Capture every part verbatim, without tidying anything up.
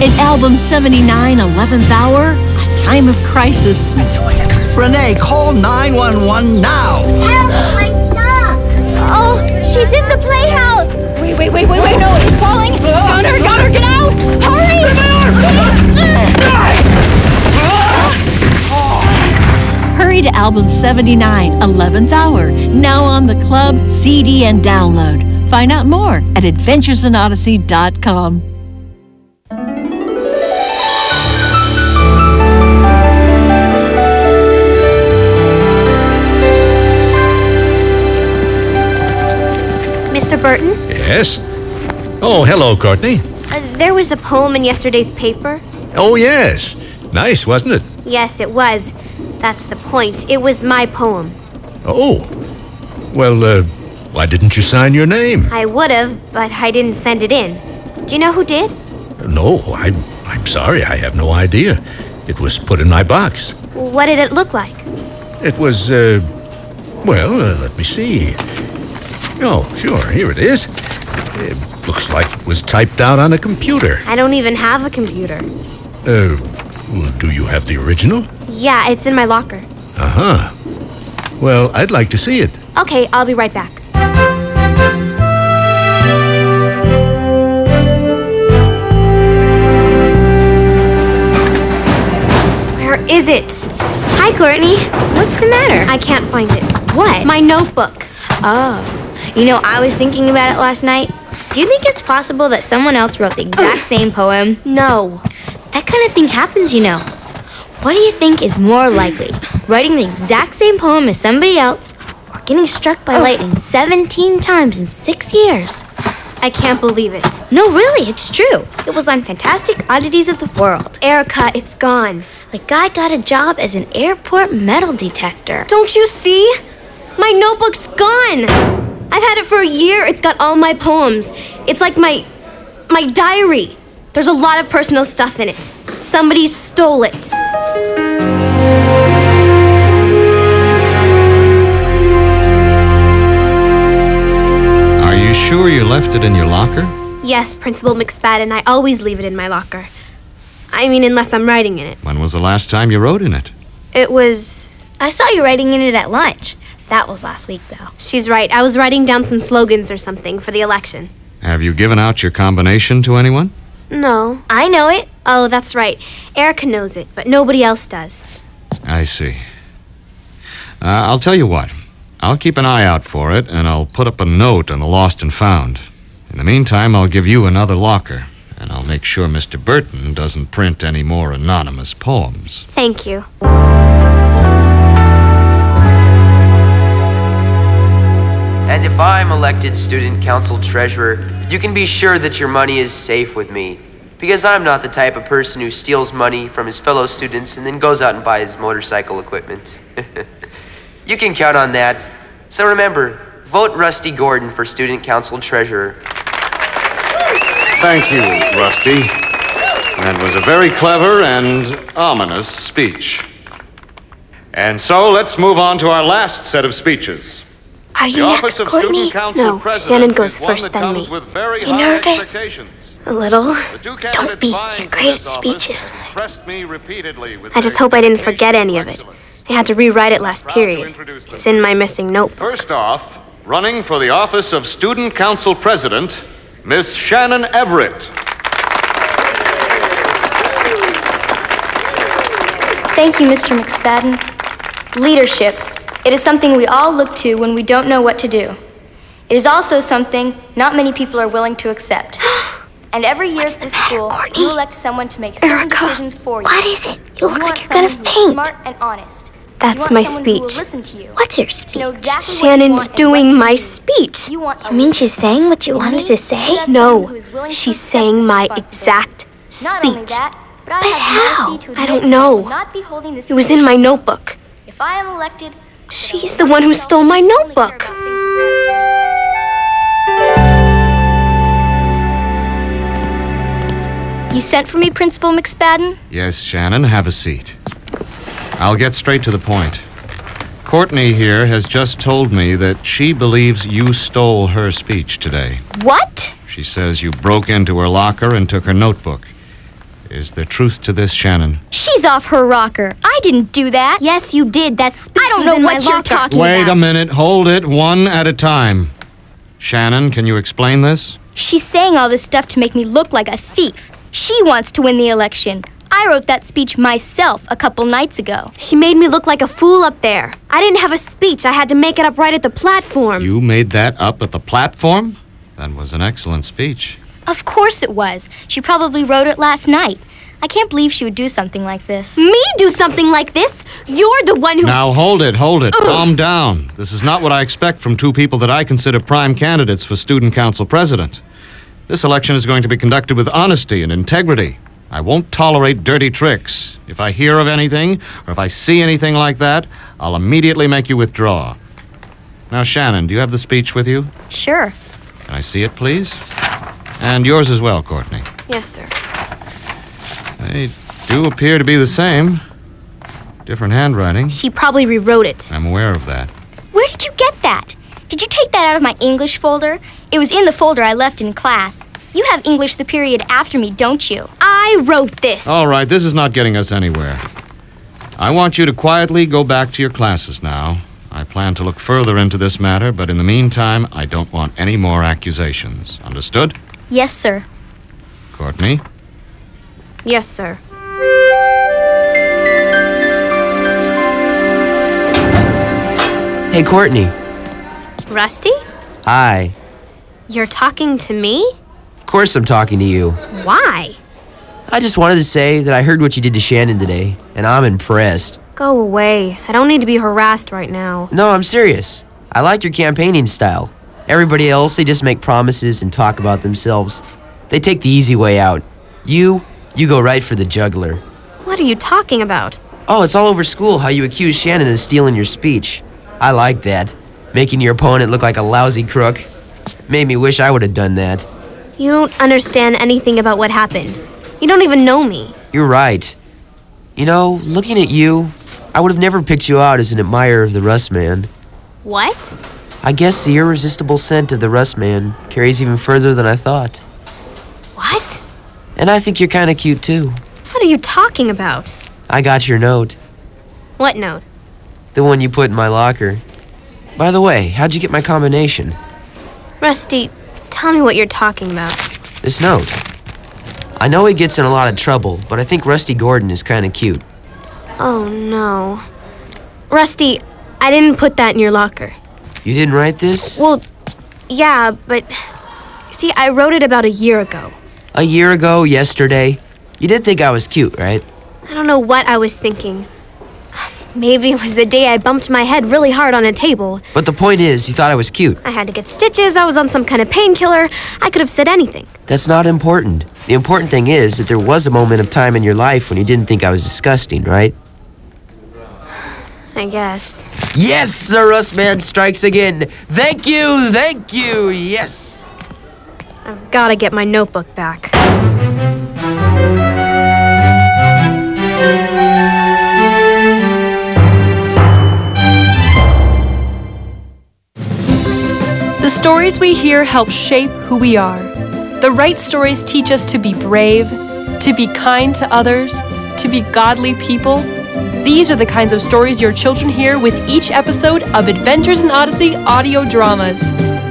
In album seventy-nine, eleventh hour, a time of crisis. Renee, call nine one one now. Help, my stuff! Oh, she's in the playhouse. Wait, wait, wait, wait, wait, no, it's falling. Got her, got her, get out! Hurry! Hurry to album seventy-nine, eleventh hour, now on the club, C D, and download. Find out more at adventures in odyssey dot com. Mister Burton? Yes? Oh, hello, Courtney. Uh, there was a poem in yesterday's paper. Oh, yes. Nice, wasn't it? Yes, it was. That's the point. It was my poem. Oh. Well, uh, why didn't you sign your name? I would have, but I didn't send it in. Do you know who did? No, I, I'm sorry. I have no idea. It was put in my box. What did it look like? It was, uh, well, uh, let me see. Oh, sure, here it is. It looks like it was typed out on a computer. I don't even have a computer. Uh, do you have the original? Yeah, it's in my locker. Uh-huh. Well, I'd like to see it. Okay, I'll be right back. Where is it? Hi, Courtney. What's the matter? I can't find it. What? My notebook. Oh. You know, I was thinking about it last night. Do you think it's possible that someone else wrote the exact same poem? No. That kind of thing happens, you know. What do you think is more likely? Writing the exact same poem as somebody else, or getting struck by lightning seventeen times in six years? I can't believe it. No, really, it's true. It was on Fantastic Oddities of the World. Erica, it's gone. The guy got a job as an airport metal detector. Don't you see? My notebook's gone. I've had it for a year. It's got all my poems. It's like my my diary. There's a lot of personal stuff in it. Somebody stole it. Are you sure you left it in your locker? Yes, Principal McSpadden. I always leave it in my locker. I mean, unless I'm writing in it. When was the last time you wrote in it? It was... I saw you writing in it at lunch. That was last week, though. She's right. I was writing down some slogans or something for the election. Have you given out your combination to anyone? No. I know it. Oh, that's right. Erica knows it, but nobody else does. I see. Uh, I'll tell you what. I'll keep an eye out for it, and I'll put up a note on the lost and found. In the meantime, I'll give you another locker, and I'll make sure Mister Burton doesn't print any more anonymous poems. Thank you. And if I'm elected student council treasurer, you can be sure that your money is safe with me, because I'm not the type of person who steals money from his fellow students and then goes out and buys motorcycle equipment. You can count on that. So remember, vote Rusty Gordon for student council treasurer. Thank you, Rusty. That was a very clever and ominous speech. And so let's move on to our last set of speeches. Are you next, Courtney? No, Shannon goes first, then me. Are you nervous? A little. Don't be. You're great at speeches. I just hope I didn't forget any of it. I had to rewrite it last period. It's in my missing notebook. First off, running for the office of Student Council President, Miss Shannon Everett. Thank you, Mister McSpadden. Leadership. It is something we all look to when we don't know what to do. It is also something not many people are willing to accept. And every year at this school, Courtney? you elect someone to make certain Erica, decisions for you. what is it? You look want like you're gonna someone who is faint. Smart and honest. That's you want my someone who will speech. listen to you. What's your To speech? know exactly what you Shannon's want and doing what my you do. speech. You want You mean she's saying what you It wanted means to say? you have No, someone who is willing to she's accept saying this my responsibility. exact Not only speech. that, but I But have how? the honesty to I admit don't that I know. will not be holding this It was in my position. notebook. If I am elected, She's the one who stole my notebook. You sent for me, Principal McSpadden? Yes, Shannon, have a seat. I'll get straight to the point. Courtney here has just told me that she believes you stole her speech today. What? She says you broke into her locker and took her notebook. Is there truth to this, Shannon? She's off her rocker. I didn't do that. Yes, you did. That speech I don't was know in what my you're locker. talking Wait about. a minute. Hold it one at a time. Shannon, can you explain this? She's saying all this stuff to make me look like a thief. She wants to win the election. I wrote that speech myself a couple nights ago. She made me look like a fool up there. I didn't have a speech. I had to make it up right at the platform. You made that up at the platform? That was an excellent speech. Of course it was. She probably wrote it last night. I can't believe she would do something like this. Me do something like this? You're the one who... Now, hold it, hold it. Calm down. This is not what I expect from two people that I consider prime candidates for student council president. This election is going to be conducted with honesty and integrity. I won't tolerate dirty tricks. If I hear of anything, or if I see anything like that, I'll immediately make you withdraw. Now, Shannon, do you have the speech with you? Sure. Can I see it, please? And yours as well, Courtney. Yes, sir. They do appear to be the same. Different handwriting. She probably rewrote it. I'm aware of that. Where did you get that? Did you take that out of my English folder? It was in the folder I left in class. You have English the period after me, don't you? I wrote this. All right, this is not getting us anywhere. I want you to quietly go back to your classes now. I plan to look further into this matter, but in the meantime, I don't want any more accusations. Understood? Yes, sir. Courtney? Yes, sir. Hey, Courtney. Rusty? Hi. You're talking to me? Of course I'm talking to you. Why? I just wanted to say that I heard what you did to Shannon today, and I'm impressed. Go away. I don't need to be harassed right now. No, I'm serious. I like your campaigning style. Everybody else, they just make promises and talk about themselves. They take the easy way out. You, you go right for the jugular. What are you talking about? Oh, it's all over school how you accuse Shannon of stealing your speech. I like that. Making your opponent look like a lousy crook. Made me wish I would have done that. You don't understand anything about what happened. You don't even know me. You're right. You know, looking at you, I would have never picked you out as an admirer of the Rust Man. What? I guess the irresistible scent of the Rust Man carries even further than I thought. What? And I think you're kind of cute, too. What are you talking about? I got your note. What note? The one you put in my locker. By the way, how'd you get my combination? Rusty, tell me what you're talking about. This note. I know he gets in a lot of trouble, but I think Rusty Gordon is kind of cute. Oh, no. Rusty, I didn't put that in your locker. You didn't write this? Well, yeah, but... See, I wrote it about a year ago. A year ago, yesterday. You did think I was cute, right? I don't know what I was thinking. Maybe it was the day I bumped my head really hard on a table. But the point is, you thought I was cute. I had to get stitches, I was on some kind of painkiller. I could have said anything. That's not important. The important thing is that there was a moment of time in your life when you didn't think I was disgusting, right? I guess. Yes, the Rust Man strikes again. Thank you, thank you, yes. I've got to get my notebook back. The stories we hear help shape who we are. The right stories teach us to be brave, to be kind to others, to be godly people. These are the kinds of stories your children hear with each episode of Adventures in Odyssey audio dramas.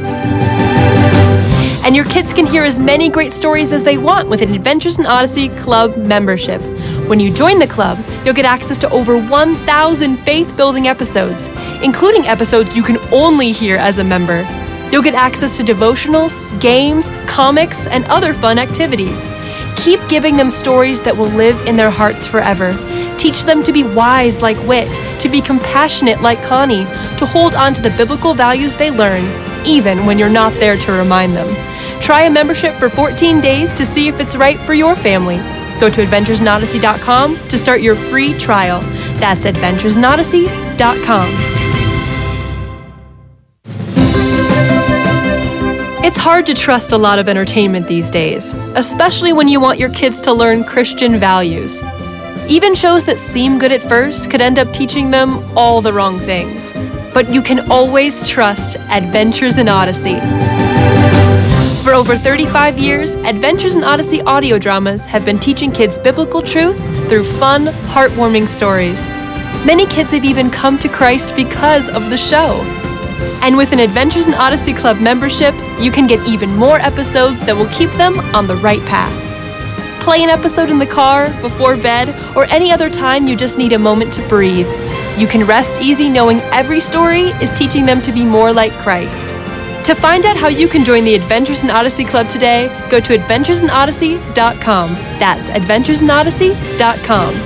And your kids can hear as many great stories as they want with an Adventures in Odyssey Club membership. When you join the club, you'll get access to over one thousand faith-building episodes, including episodes you can only hear as a member. You'll get access to devotionals, games, comics, and other fun activities. Keep giving them stories that will live in their hearts forever. Teach them to be wise like Wit, to be compassionate like Connie, to hold on to the biblical values they learn, even when you're not there to remind them. Try a membership for fourteen days to see if it's right for your family. Go to adventures in odyssey dot com to start your free trial. That's adventures in odyssey dot com. It's hard to trust a lot of entertainment these days, especially when you want your kids to learn Christian values. Even shows that seem good at first could end up teaching them all the wrong things. But you can always trust Adventures in Odyssey. For over thirty-five years, Adventures in Odyssey audio dramas have been teaching kids biblical truth through fun, heartwarming stories. Many kids have even come to Christ because of the show. And with an Adventures in Odyssey Club membership, you can get even more episodes that will keep them on the right path. Play an episode in the car, before bed, or any other time you just need a moment to breathe. You can rest easy knowing every story is teaching them to be more like Christ. To find out how you can join the Adventures in Odyssey Club today, go to adventures in odyssey dot com. That's adventures in odyssey dot com.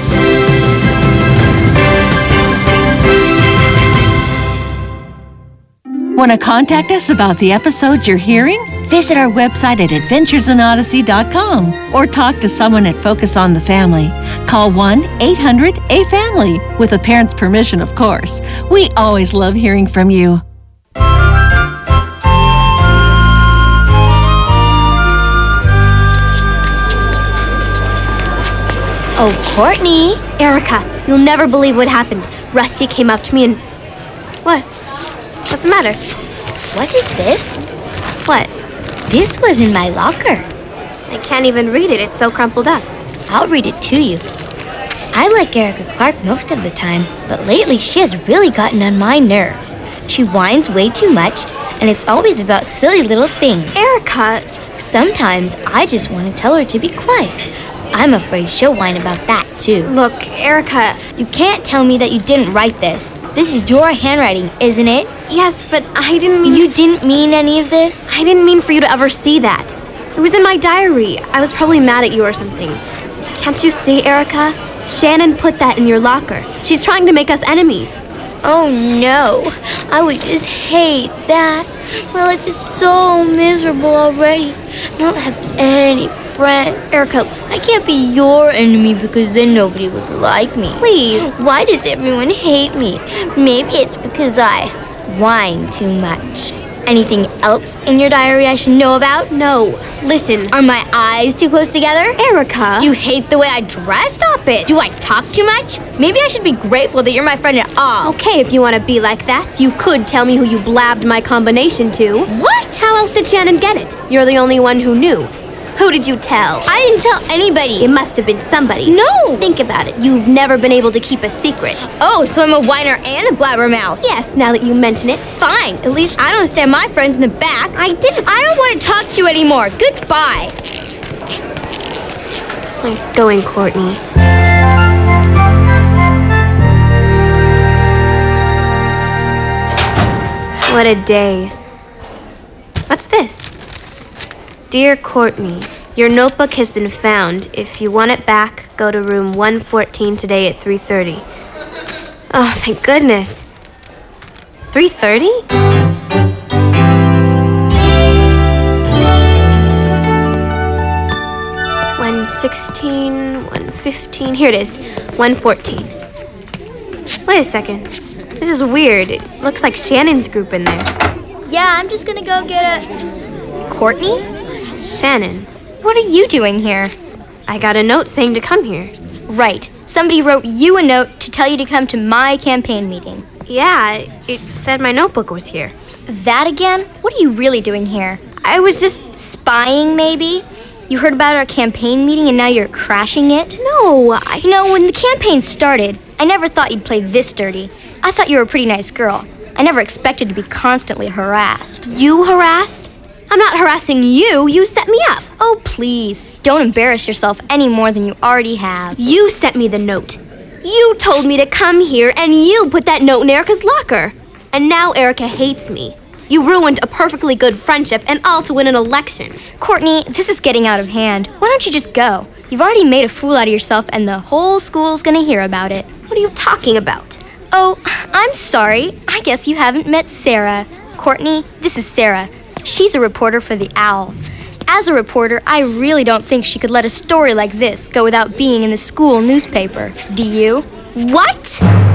Want to contact us about the episodes you're hearing? Visit our website at adventures in odyssey dot com or talk to someone at Focus on the Family. Call one eight hundred A family, with a parent's permission, of course. We always love hearing from you. Oh, Courtney. Erica, you'll never believe what happened. Rusty came up to me and... What? What's the matter? What is this? What? This was in my locker. I can't even read it. It's so crumpled up. I'll read it to you. I like Erica Clark most of the time, but lately she has really gotten on my nerves. She whines way too much, and it's always about silly little things. Erica! Sometimes I just want to tell her to be quiet. I'm afraid she'll whine about that, too. Look, Erica... You can't tell me that you didn't write this. This is your handwriting, isn't it? Yes, but I didn't mean... You didn't mean any of this? I didn't mean for you to ever see that. It was in my diary. I was probably mad at you or something. Can't you see, Erica? Shannon put that in your locker. She's trying to make us enemies. Oh, no. I would just hate that. My life is so miserable already. I don't have any friends. Erica, I can't be your enemy because then nobody would like me. Please. Why does everyone hate me? Maybe it's because I whine too much. Anything else in your diary I should know about? No. Listen. Are my eyes too close together? Erica. Do you hate the way I dress? Stop it. Do I talk too much? Maybe I should be grateful that you're my friend at all. Okay, if you want to be like that, you could tell me who you blabbed my combination to. What? How else did Shannon get it? You're the only one who knew. Who did you tell? I didn't tell anybody. It must have been somebody. No! Think about it. You've never been able to keep a secret. Oh, so I'm a whiner and a blabbermouth. Yes, now that you mention it. Fine. At least I don't stand my friends in the back. I didn't. I don't want to talk to you anymore. Goodbye. Nice going, Courtney. What a day. What's this? Dear Courtney, your notebook has been found. If you want it back, go to room one fourteen today at three thirty. Oh, thank goodness. three thirty? one sixteen, one fifteen. Here it is. one fourteen. Wait a second. This is weird. It looks like Shannon's group in there. Yeah, I'm just gonna go get a... Courtney? Shannon. What are you doing here? I got a note saying to come here. Right. Somebody wrote you a note to tell you to come to my campaign meeting. Yeah, it said my notebook was here. That again? What are you really doing here? I was just... Spying, maybe? You heard about our campaign meeting and now you're crashing it? No, I... You know, when the campaign started, I never thought you'd play this dirty. I thought you were a pretty nice girl. I never expected to be constantly harassed. You harassed? I'm not harassing you. You set me up. Oh, please. Don't embarrass yourself any more than you already have. You sent me the note. You told me to come here, and you put that note in Erica's locker. And now Erica hates me. You ruined a perfectly good friendship, and all to win an election. Courtney, this is getting out of hand. Why don't you just go? You've already made a fool out of yourself, and the whole school's gonna hear about it. What are you talking about? Oh, I'm sorry. I guess you haven't met Sarah. Courtney, this is Sarah. She's a reporter for The Owl. As a reporter, I really don't think she could let a story like this go without being in the school newspaper. Do you? What?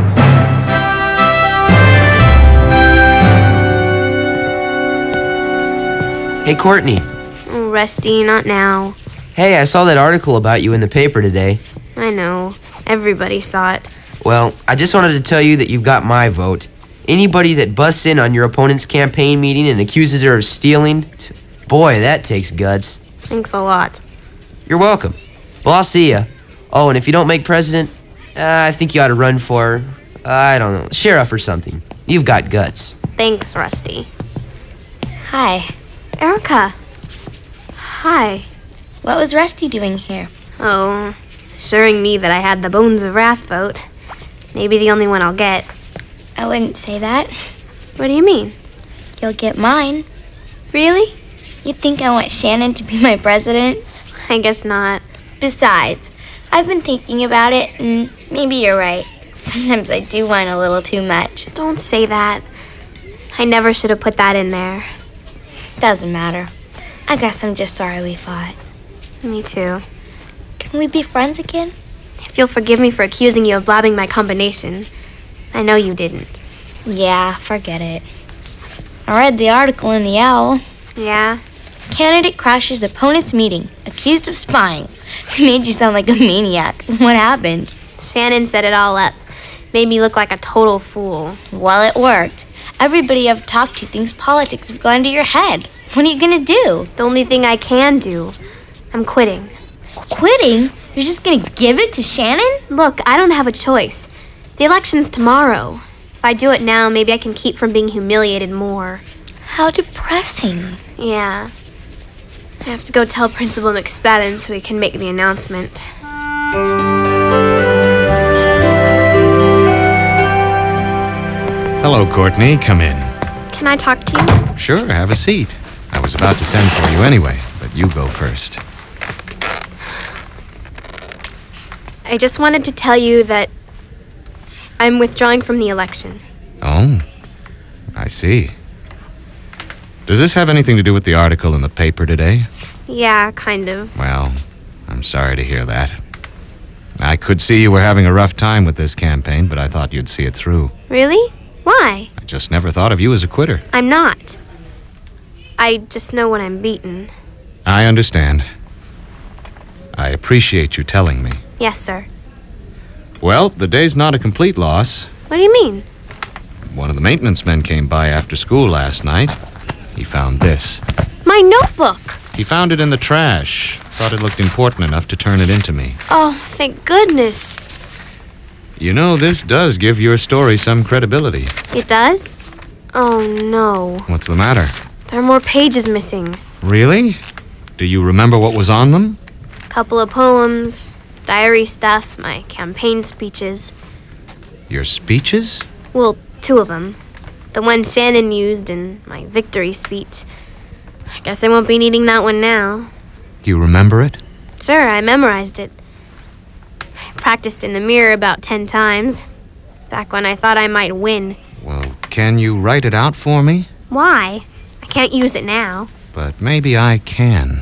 Hey, Courtney. Rusty, not now. Hey, I saw that article about you in the paper today. I know. Everybody saw it. Well, I just wanted to tell you that you've got my vote. Anybody that busts in on your opponent's campaign meeting and accuses her of stealing, Boy, that takes guts. Thanks a lot. You're welcome. Well, I'll see ya. Oh, and if you don't make president, uh, I think you ought to run for, uh, I don't know, sheriff or something. You've got guts. Thanks, Rusty. Hi. Erica. Hi. What was Rusty doing here? Oh, assuring me that I had the Bones of Wrath vote. Maybe the only one I'll get. I wouldn't say that. What do you mean? You'll get mine. Really? You think I want Shannon to be my president? I guess not. Besides, I've been thinking about it, and maybe you're right. Sometimes I do whine a little too much. Don't say that. I never should have put that in there. Doesn't matter. I guess I'm just sorry we fought. Me too. Can we be friends again? If you'll forgive me for accusing you of blabbing my combination. I know you didn't. Yeah, forget it. I read the article in the Owl. Yeah? Candidate crashes opponent's meeting, accused of spying. They made you sound like a maniac. What happened? Shannon set it all up. Made me look like a total fool. Well, it worked. Everybody I've talked to thinks politics have gone to your head. What are you gonna do? The only thing I can do. I'm quitting. Quitting? You're just gonna give it to Shannon? Look, I don't have a choice. The election's tomorrow. If I do it now, maybe I can keep from being humiliated more. How depressing. Yeah. I have to go tell Principal McSpadden so he can make the announcement. Hello, Courtney. Come in. Can I talk to you? Sure, have a seat. I was about to send for you anyway, but you go first. I just wanted to tell you that I'm withdrawing from the election. Oh, I see. Does this have anything to do with the article in the paper today? Yeah, kind of. Well, I'm sorry to hear that. I could see you were having a rough time with this campaign, but I thought you'd see it through. Really? Why? I just never thought of you as a quitter. I'm not. I just know when I'm beaten. I understand. I appreciate you telling me. Yes, sir. Well, the day's not a complete loss. What do you mean? One of the maintenance men came by after school last night. He found this. My notebook! He found it in the trash. Thought it looked important enough to turn it into me. Oh, thank goodness. You know, this does give your story some credibility. It does? Oh, no. What's the matter? There are more pages missing. Really? Do you remember what was on them? A couple of poems, diary stuff, my campaign speeches. Your speeches? Well, two of them. The one Shannon used and my victory speech. I guess I won't be needing that one now. Do you remember it? Sure, I memorized it. I practiced in the mirror about ten times. Back when I thought I might win. Well, can you write it out for me? Why? I can't use it now. But maybe I can.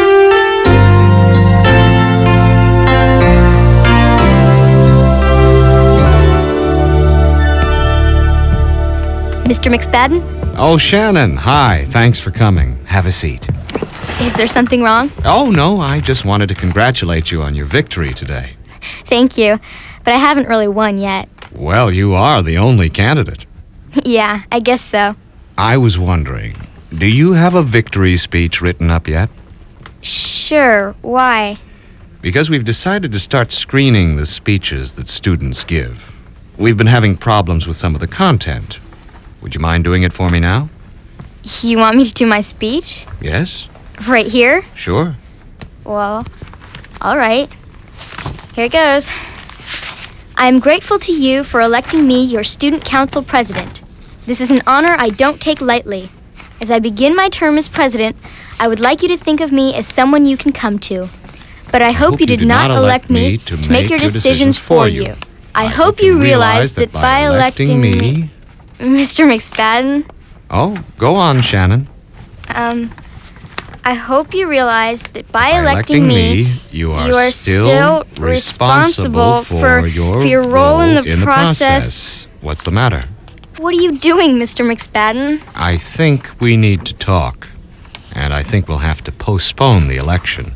Mister McSpadden? Oh, Shannon. Hi. Thanks for coming. Have a seat. Is there something wrong? Oh, no. I just wanted to congratulate you on your victory today. Thank you, but I haven't really won yet. Well, you are the only candidate. Yeah, I guess so. I was wondering, do you have a victory speech written up yet? Sure. Why? Because we've decided to start screening the speeches that students give. We've been having problems with some of the content. Would you mind doing it for me now? You want me to do my speech? Yes? Right here? Sure. Well, all right. Here it goes. I am grateful to you for electing me your student council president. This is an honor I don't take lightly. As I begin my term as president, I would like you to think of me as someone you can come to. But I, I hope, hope you did, did not elect me to, to make your decisions, decisions for you. you. I, I hope you realize that by electing me... me Mister McSpadden? Oh, go on, Shannon. Um, I hope you realize that by, by electing, electing me, me, you are, you are still, still responsible, responsible for, for, your, for your role, role in, the, in process. the process. What's the matter? What are you doing, Mister McSpadden? I think we need to talk, and I think we'll have to postpone the election.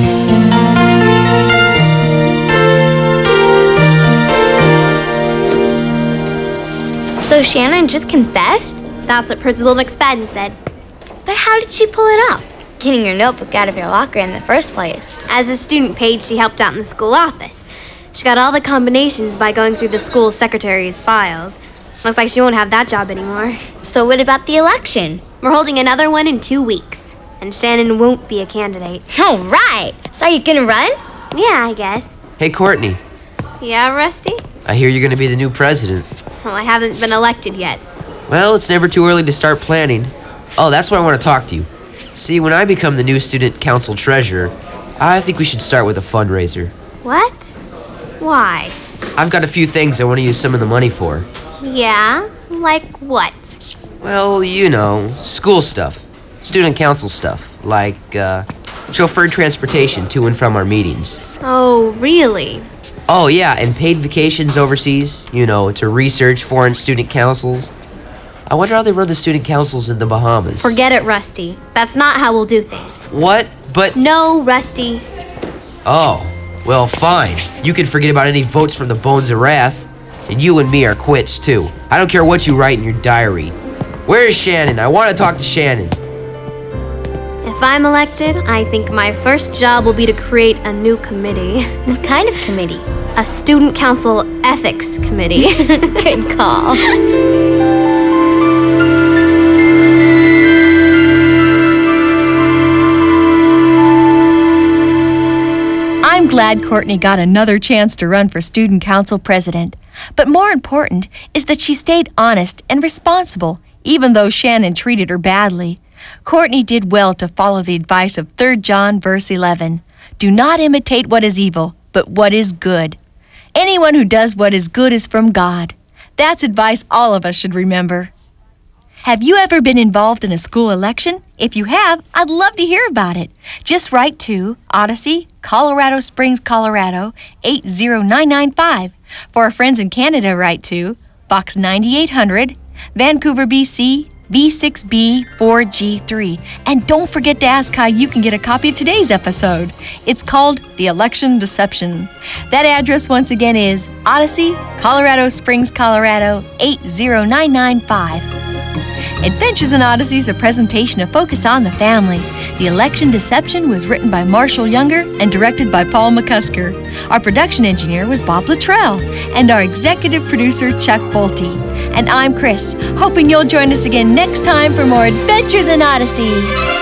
So Shannon just confessed? That's what Principal McSpadden said. But how did she pull it off? getting your notebook out of your locker in the first place? As a student page, she helped out in the school office. She got all the combinations by going through the school secretary's files. Looks like she won't have that job anymore. So what about the election? We're holding another one in two weeks, and Shannon won't be a candidate. All right. So are you gonna run? Yeah, I guess. Hey, Courtney. Yeah, Rusty? I hear you're going to be the new president. Well, I haven't been elected yet. Well, it's never too early to start planning. Oh, that's why I want to talk to you. See, when I become the new student council treasurer, I think we should start with a fundraiser. What? Why? I've got a few things I want to use some of the money for. Yeah? Like what? Well, you know, school stuff. Student council stuff. Like, uh, chauffeured transportation to and from our meetings. Oh, really? Oh, yeah, and paid vacations overseas, you know, to research foreign student councils. I wonder how they run the student councils in the Bahamas. Forget it, Rusty. That's not how we'll do things. What? But... No, Rusty. Oh, well, fine. You can forget about any votes from the Bones of Wrath. And you and me are quits, too. I don't care what you write in your diary. Where is Shannon? I want to talk to Shannon. If I'm elected, I think my first job will be to create a new committee. What kind of committee? A student council ethics committee. Good call. I'm glad Courtney got another chance to run for student council president. But more important is that she stayed honest and responsible, even though Shannon treated her badly. Courtney did well to follow the advice of Third John verse eleven. Do not imitate what is evil, but what is good. Anyone who does what is good is from God. That's advice all of us should remember. Have you ever been involved in a school election? If you have, I'd love to hear about it. Just write to Odyssey, Colorado Springs, Colorado, eight zero nine nine five. For our friends in Canada, write to Box ninety-eight hundred, Vancouver, B C, V six B four G three. And don't forget to ask how you can get a copy of today's episode. It's called The Election Deception. That address once again is Odyssey, Colorado Springs, Colorado, eight zero nine nine five. Adventures in Odyssey is a presentation of Focus on the Family. The Election Deception was written by Marshall Younger and directed by Paul McCusker. Our production engineer was Bob Luttrell, and our executive producer, Chuck Bolte. And I'm Chris, hoping you'll join us again next time for more Adventures in Odyssey.